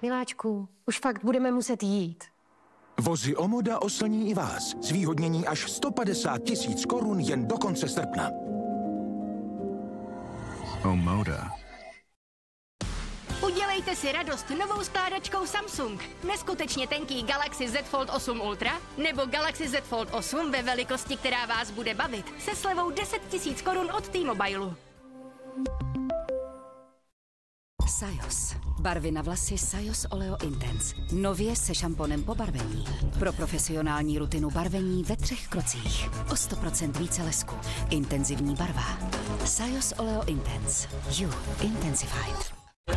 Miláčku, už fakt budeme muset jít. Vozy Omoda oslní i vás. Zvýhodnění až 150 000 korun jen do konce srpna. Omoda. Udělejte si radost novou skládačkou Samsung. Neskutečně tenký Galaxy Z Fold 8 Ultra nebo Galaxy Z Fold 8 ve velikosti, která vás bude bavit, se slevou 10 000 korun od T-Mobilu. Sajos. Barvy na vlasy Sajos Oleo Intense. Nově se šamponem po barvení. Pro profesionální rutinu barvení ve 3 krocích. O 100% více lesku. Intenzivní barva. Sajos Oleo Intense. You Intensified.